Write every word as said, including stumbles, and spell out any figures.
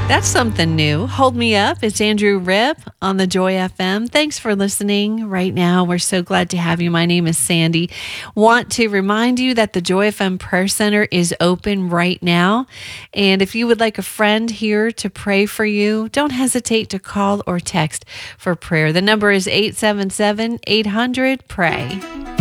That's something new. Hold Me Up. It's Andrew Rip on the Joy F M. Thanks for listening right now. We're so glad to have you. My name is Sandy. Want to remind you that the Joy F M Prayer Center is open right now. And if you would like a friend here to pray for you, don't hesitate to call or text for prayer. The number is eight seven seven, eight hundred, pray.